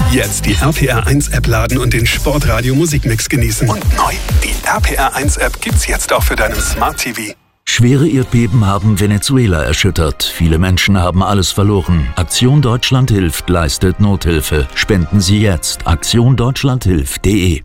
Jetzt die RPR1-App laden und den Sportradio-Musikmix genießen. Und neu, die RPR1-App gibt's jetzt auch für deinen Smart TV. Schwere Erdbeben haben Venezuela erschüttert. Viele Menschen haben alles verloren. Aktion Deutschland hilft leistet Nothilfe. Spenden Sie jetzt. aktiondeutschlandhilft.de.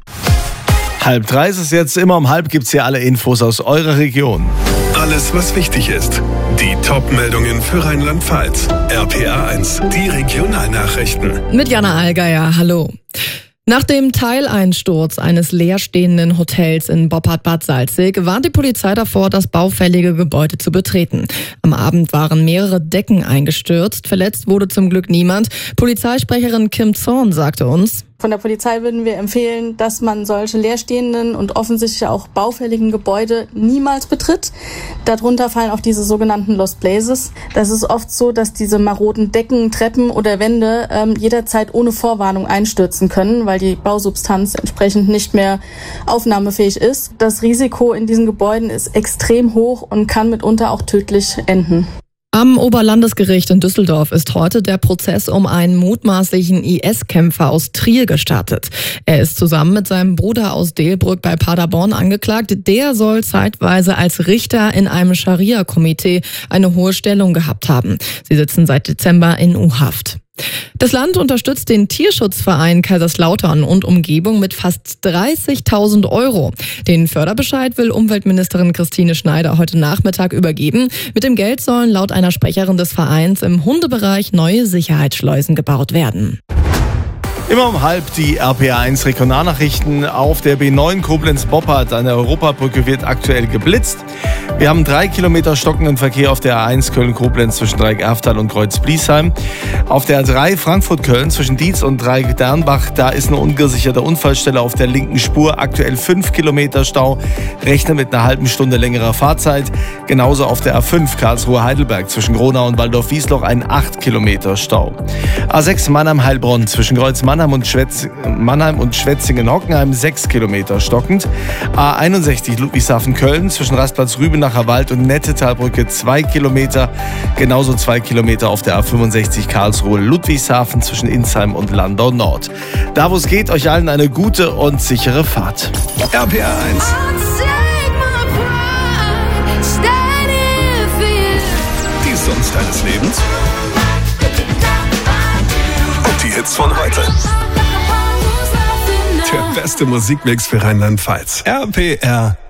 2:30 ist es jetzt. Immer um 2:30 gibt's hier alle Infos aus eurer Region. Alles, was wichtig ist. Die Top-Meldungen für Rheinland-Pfalz. RPR1, die Regionalnachrichten. Mit Jana Allgeier, hallo. Nach dem Teileinsturz eines leerstehenden Hotels in Boppard-Bad Salzig warnt die Polizei davor, das baufällige Gebäude zu betreten. Am Abend waren mehrere Decken eingestürzt. Verletzt wurde zum Glück niemand. Polizeisprecherin Kim Zorn sagte uns: Von der Polizei würden wir empfehlen, dass man solche leerstehenden und offensichtlich auch baufälligen Gebäude niemals betritt. Darunter fallen auch diese sogenannten Lost Places. Das ist oft so, dass diese maroden Decken, Treppen oder Wände jederzeit ohne Vorwarnung einstürzen können, weil die Bausubstanz entsprechend nicht mehr aufnahmefähig ist. Das Risiko in diesen Gebäuden ist extrem hoch und kann mitunter auch tödlich enden. Am Oberlandesgericht in Düsseldorf ist heute der Prozess um einen mutmaßlichen IS-Kämpfer aus Trier gestartet. Er ist zusammen mit seinem Bruder aus Delbrück bei Paderborn angeklagt. Der soll zeitweise als Richter in einem Scharia-Komitee eine hohe Stellung gehabt haben. Sie sitzen seit Dezember in U-Haft. Das Land unterstützt den Tierschutzverein Kaiserslautern und Umgebung mit fast 30.000 €. Den Förderbescheid will Umweltministerin Christine Schneider heute Nachmittag übergeben. Mit dem Geld sollen laut einer Sprecherin des Vereins im Hundebereich neue Sicherheitsschleusen gebaut werden. Immer um 2:30 die RPR1 Regionalnachrichten. Auf der B9 Koblenz-Boppard an der Europabrücke wird aktuell geblitzt. Wir haben 3 Kilometer stockenden Verkehr auf der A1 Köln-Koblenz zwischen Dreieck-Erftal und Kreuz-Bliesheim. Auf der A3 Frankfurt-Köln zwischen Dietz und Dreieck-Dernbach, da ist eine ungesicherte Unfallstelle auf der linken Spur. Aktuell 5 Kilometer Stau. Rechne mit einer halben Stunde längerer Fahrzeit. Genauso auf der A5 Karlsruhe-Heidelberg zwischen Gronau und Waldorf-Wiesloch ein 8 Kilometer Stau. A6 Mannheim-Heilbronn zwischen Kreuz-Mannheim und Schwetzingen-Hockenheim 6 Kilometer stockend. A61 Ludwigshafen-Köln zwischen Rastplatz-Rübenacher Wald und Nettetalbrücke 2 Kilometer. Genauso 2 Kilometer auf der A65 Karlsruhe-Ludwigshafen zwischen Insheim und Landau Nord. Da wo es geht, euch allen eine gute und sichere Fahrt. RPR1. Die Songs deines Lebens. Und die Hits von heute. Der beste Musikmix für Rheinland-Pfalz. RPR